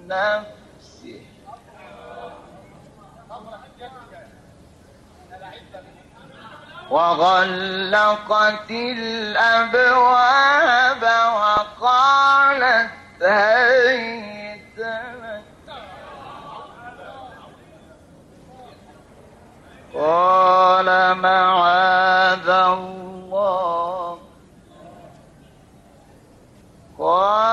نفسه وغلقت الأبواب وقالت هيت لك قال معاذ الله قال